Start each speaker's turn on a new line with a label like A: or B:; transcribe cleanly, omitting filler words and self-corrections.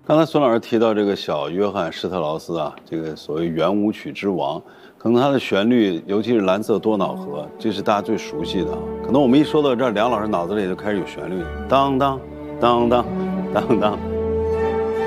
A: 刚才孙老师提到这个小约翰施特劳斯啊，这个所谓圆舞曲之王，可能他的旋律，尤其是蓝色多瑙河，这是大家最熟悉的啊。可能我们一说到这儿，梁老师脑子里就开始有旋律，当当当当当当。